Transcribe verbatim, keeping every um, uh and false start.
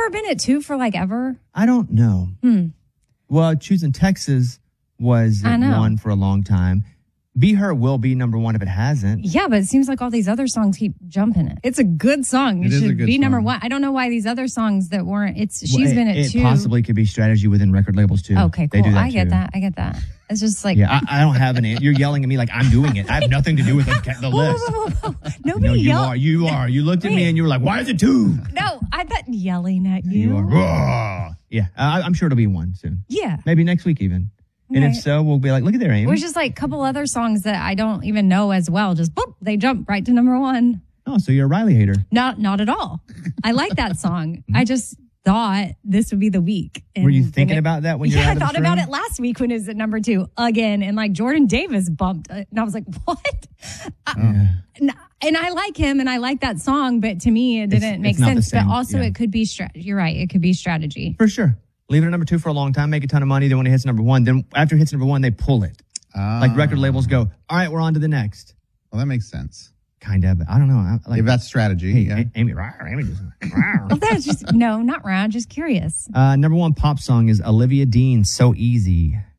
her been at two for like ever? I don't know. Hmm. Well, Choosing Texas was I at know. one for a long time. Be Her will be number one if it hasn't. Yeah, but it seems like all these other songs keep jumping it. It's a good song. It, It is should a good be number song. one. I don't know why these other songs that weren't. It's she's Well, been it, at it two. possibly could be strategy within record labels too. Okay, They cool. do that I get too. that. I get that. It's just like Yeah, I, I don't have an answer. You're yelling at me like I'm doing it. I have nothing to do with the, the Whoa, list. whoa, whoa, whoa. Nobody No, you yelled. are. You are. You looked at me Wait. and you were like, "Why is it two?" No, I thought yelling at you. You are. Raw. Yeah, I, I'm sure it'll be one soon. Yeah. Maybe next week even. And if Right. so, we'll be like, "Look at there, It Amy." was just like a couple other songs that I don't even know as well. Just boop, they jump right to number one. Oh, so you're a Riley hater. Not, not at all. I like that song. I just thought this would be the week. Were you And thinking then it- about that when you were Yeah, out I of the thought about string? it last week when it was at number two again, and like Jordan Davis bumped, it, and I was like, "What?" I- Yeah. and, and I like him, and I like that song, but to me, it It's- didn't make it's not the sense. But same, also, yeah. it could be strategy. You're right. It could be strategy. For sure. Leave it at number two for a long time, make a ton of money. Then when it hits number one, then after it hits number one, they pull it. Ah. Like record labels go, "All right, we're on to the next." Well, that makes sense. Kind of. I don't know. I, like, If that's strategy. hey, yeah. A- Amy, rawr, Amy just, rawr. Well, that's just no, not round. Just curious. Uh, number one pop song is Olivia Dean, "So Easy."